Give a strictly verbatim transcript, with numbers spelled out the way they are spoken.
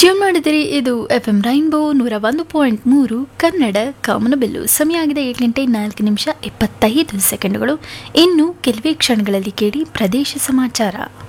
Tune ಮಾಡಿದಿರಿ ಇದು F M rainbow ನೂರ ಒಂದು ಪಾಯಿಂಟ್ ಮೂರು ಕನ್ನಡ ಕಾಮನಬಿಲ್ಲು. ಸಮಯ ಆಗಿದೆ ಏಳು ಗಂಟೆ ನಾಲ್ಕು ನಿಮಿಷ ಇಪ್ಪತ್ತೈದು ಸೆಕೆಂಡ್ಗಳು. ಇನ್ನು ಕೆಲವೇ ಕ್ಷಣಗಳಲ್ಲಿ ಕೇಳಿ ಪ್ರದೇಶ ಸಮಾಚಾರ.